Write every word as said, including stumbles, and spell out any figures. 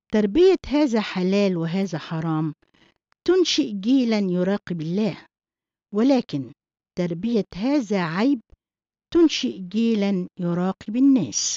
تربية هذا حلال وهذا حرام تنشئ جيلا يراقب الله، ولكن تربية هذا عيب تنشئ جيلا يراقب الناس.